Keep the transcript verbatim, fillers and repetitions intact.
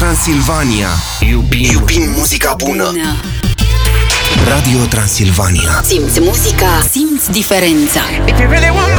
Transilvania. Iubim, Iubim muzica bună. bună. Radio Transilvania. Simți muzica, simți diferența. If you really want